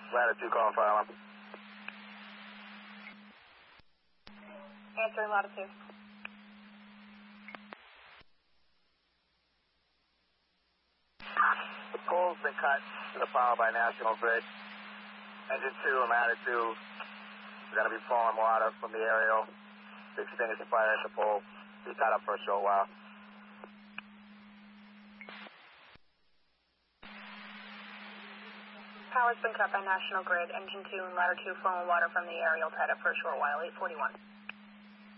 Ladder 2 calling fire alarm. Answering Ladder 2. The pole's been cut to the power by National Grid. Engine 2 and Ladder 2 are going to be pouring water from the aerial to extinguish the fire at the pole. Be tied up for a short while. Power's been cut by National Grid. Engine 2 and Ladder 2 flowing water from the aerial tied up for a short while. 841.